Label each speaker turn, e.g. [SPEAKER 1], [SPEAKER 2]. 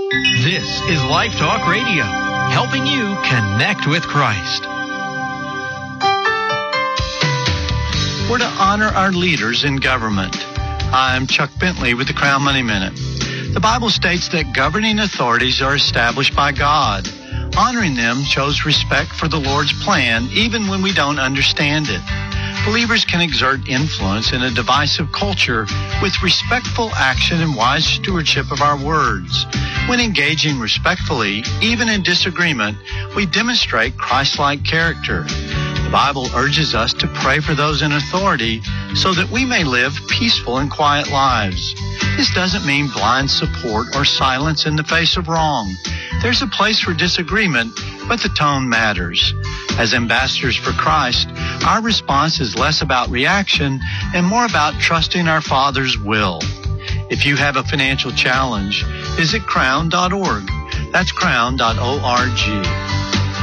[SPEAKER 1] This is Life Talk Radio, helping you connect with Christ.
[SPEAKER 2] We're to honor our leaders in government. I'm Chuck Bentley with the Crown Money Minute. The Bible states that governing authorities are established by God. Honoring them shows respect for the Lord's plan, even when we don't understand it. Believers can exert influence in a divisive culture with respectful action and wise stewardship of our words. When engaging respectfully, even in disagreement, we demonstrate Christ-like character. The Bible urges us to pray for those in authority so that we may live peaceful and quiet lives. This doesn't mean blind support or silence in the face of wrong. There's a place for disagreement, but the tone matters. As ambassadors for Christ, our response is less about reaction and more about trusting our Father's will. If you have a financial challenge, visit crown.org. That's crown.org.